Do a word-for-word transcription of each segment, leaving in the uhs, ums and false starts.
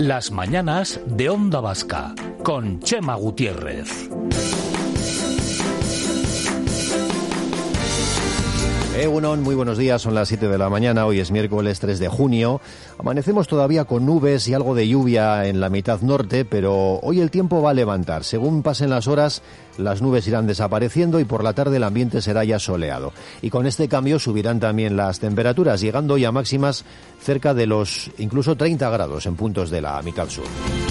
Las mañanas de Onda Vasca, con Chema Gutiérrez. Eh, bueno, muy buenos días, son las siete de la mañana, hoy es miércoles tres de junio. Amanecemos todavía con nubes y algo de lluvia en la mitad norte, pero hoy el tiempo va a levantar. Según pasen las horas, las nubes irán desapareciendo y por la tarde el ambiente será ya soleado. Y con este cambio subirán también las temperaturas, llegando hoy a máximas cerca de los incluso treinta grados en puntos de la mitad sur.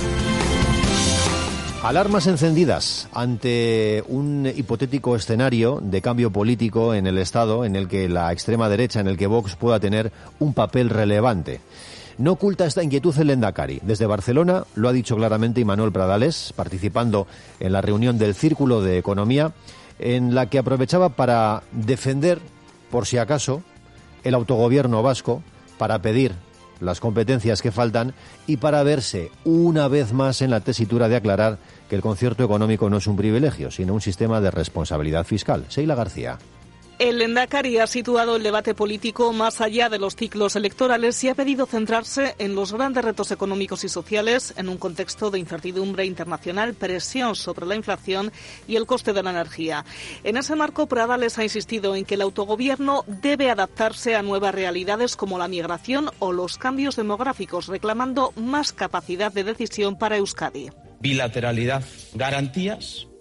Alarmas encendidas ante un hipotético escenario de cambio político en el Estado en el que la extrema derecha, en el que Vox pueda tener un papel relevante. No oculta esta inquietud el Lehendakari. Desde Barcelona lo ha dicho claramente Imanol Pradales, participando en la reunión del Círculo de Economía, en la que aprovechaba para defender, por si acaso, el autogobierno vasco, para pedir las competencias que faltan y para verse una vez más en la tesitura de aclarar que el concierto económico no es un privilegio, sino un sistema de responsabilidad fiscal. Seila García. El Lehendakari ha situado el debate político más allá de los ciclos electorales y ha pedido centrarse en los grandes retos económicos y sociales en un contexto de incertidumbre internacional, presión sobre la inflación y el coste de la energía. En ese marco, Pradales ha insistido en que el autogobierno debe adaptarse a nuevas realidades como la migración o los cambios demográficos, reclamando más capacidad de decisión para Euskadi. Bilateralidad, garantías